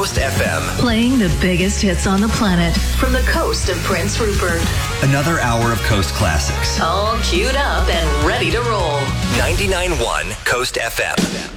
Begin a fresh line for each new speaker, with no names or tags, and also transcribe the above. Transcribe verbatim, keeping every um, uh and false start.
Coast F M.
Playing the biggest hits on the planet from the coast of Prince Rupert.
Another hour of Coast classics.
All queued up and ready to roll.
ninety-nine point one Coast F M.